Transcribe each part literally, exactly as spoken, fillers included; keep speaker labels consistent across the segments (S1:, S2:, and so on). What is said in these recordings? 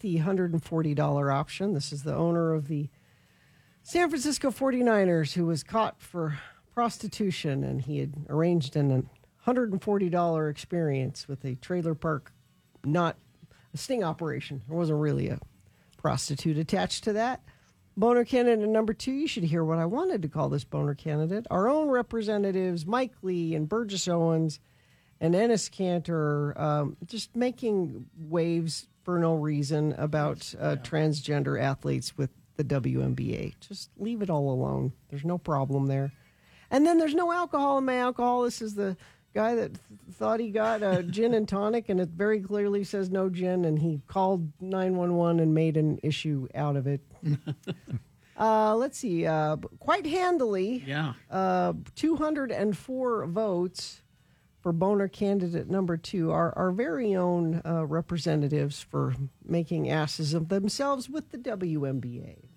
S1: the one hundred forty dollars option. This is the owner of the San Francisco forty-niners who was caught for prostitution, and he had arranged an one hundred forty dollars experience with a trailer park, not a sting operation. There wasn't really a prostitute attached to that. Boner candidate number two, you should hear what I wanted to call this boner candidate. Our own representatives, Mike Lee and Burgess Owens and Ennis Cantor, um, just making waves for no reason about uh, transgender athletes with the W N B A. Just leave it all alone. There's no problem there. And then there's no alcohol in my alcohol. This is the guy that th- thought he got a gin and tonic, and it very clearly says no gin, and he called nine one one and made an issue out of it. uh, let's see. Uh, quite handily,
S2: yeah.
S1: uh, two hundred four votes for boner candidate number two, our, our very own uh, representatives for making asses of themselves with the W N B A.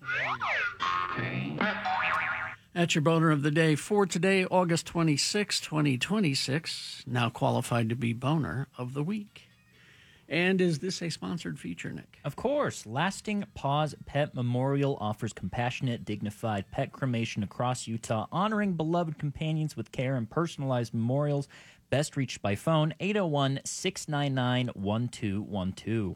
S2: That's your boner of the day for today, August twenty-sixth, twenty twenty-six. Now qualified to be boner of the week. And is this a sponsored feature, Nick?
S3: Of course. Lasting Pause Pet Memorial offers compassionate, dignified pet cremation across Utah, honoring beloved companions with care and personalized memorials. Best reached by phone, eight oh one, six nine nine, one two one two.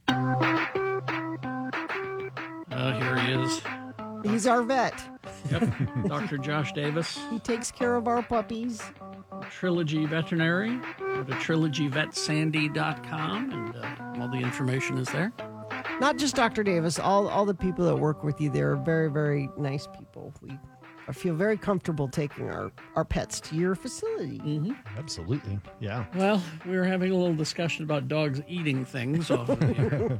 S2: Oh, here he is.
S1: He's our vet.
S2: Yep, Doctor Josh Davis.
S1: He takes care of our puppies.
S2: Trilogy Veterinary. Go to trilogy vet sandy dot com, and uh, all the information is there.
S1: Not just Doctor Davis, all all the people that work with you, they're very, very nice people. We I feel very comfortable taking our, our pets to your facility.
S2: Mm-hmm.
S4: Absolutely, yeah.
S2: Well, we were having a little discussion about dogs eating things. Off of here.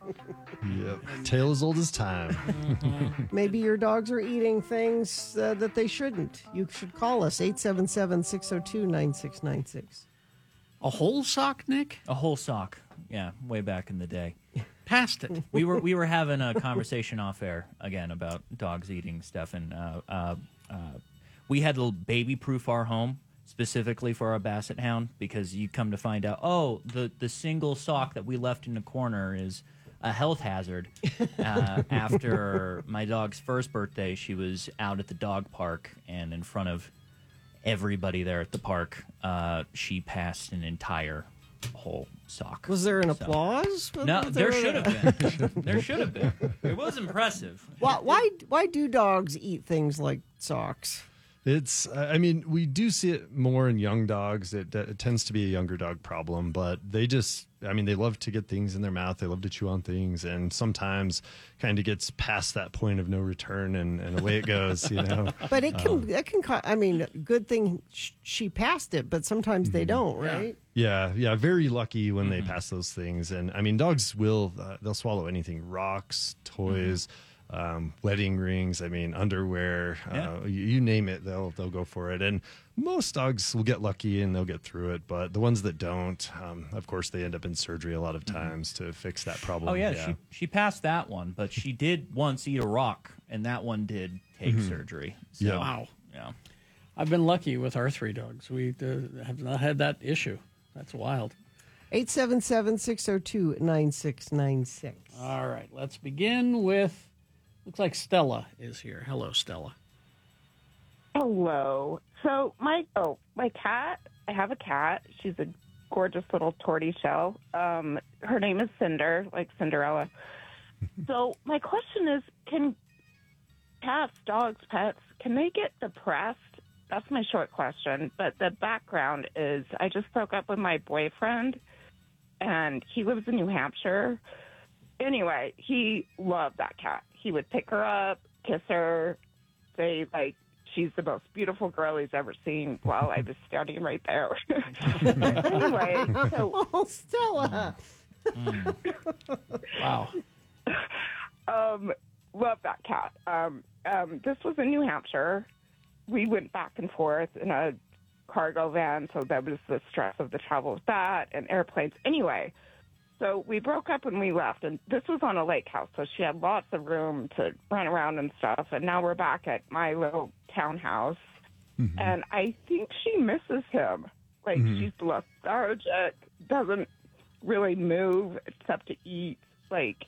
S4: Yep. Tale as old as time.
S2: Mm-hmm.
S1: Maybe your dogs are eating things uh, that they shouldn't. You should call us, eight seven seven, six oh two, nine six nine six.
S2: A whole sock, Nick?
S3: A whole sock. Yeah, way back in the day.
S2: Past it.
S3: We were we were having a conversation off air again about dogs eating stuff, and uh, uh, uh, we had to baby proof our home specifically for our basset hound, because you come to find out, oh, the the single sock that we left in the corner is a health hazard. Uh, after my dog's first birthday, she was out at the dog park, and in front of everybody there at the park, uh, she passed an entire whole sock.
S1: Was there an
S3: So-
S1: applause?
S3: No,
S1: Was
S3: there
S1: a-
S3: should have been. There should have been. It was impressive.
S1: Why, why, why do dogs eat things like socks?
S4: It's, I mean, we do see it more in young dogs. It, it tends to be a younger dog problem, but they just, I mean, they love to get things in their mouth. They love to chew on things, and sometimes kind of gets past that point of no return, and, and away it goes, you know.
S1: But it can,
S4: Um,
S1: it can, co- I mean, good thing sh- she passed it, but sometimes they don't, right?
S4: Yeah, yeah, very lucky when they pass those things. And I mean, dogs will, uh, they'll swallow anything, rocks, toys, um, wedding rings, I mean, underwear,
S3: Yeah.
S4: uh, you, you name it, they'll they'll go for it. And most dogs will get lucky and they'll get through it, but the ones that don't, um, of course, they end up in surgery a lot of times to fix that problem.
S3: Oh yeah, she she passed that one, but she did once eat a rock, and that one did take surgery. So,
S4: Yeah.
S2: Wow.
S3: Yeah.
S2: I've been lucky with our three dogs. We uh, have not had that issue. That's wild.
S1: eight seven seven, six oh two, nine six nine six.
S2: All right, let's begin with, looks like Stella is here. Hello, Stella.
S5: Hello. So my oh my cat. I have a cat. She's a gorgeous little tortie shell. Um, her name is Cinder, like Cinderella. So my question is, can cats, dogs, pets, can they get depressed? That's my short question. But the background is, I just broke up with my boyfriend, and he lives in New Hampshire. Anyway, he loved that cat. He would pick her up, kiss her, say, like, she's the most beautiful girl he's ever seen while I was standing right there. Anyway, so...
S1: Oh, Stella.
S2: Wow.
S5: um, love that cat. Um, um, this was in New Hampshire. We went back and forth in a cargo van, so there was the stress of the travel with that and airplanes. Anyway, so we broke up when we left, and this was on a lake house, so she had lots of room to run around and stuff, and now we're back at my little townhouse,
S4: Mm-hmm.
S5: and I think she misses him. Like,
S4: Mhm.
S5: she's lethargic, doesn't really move except to eat. Like,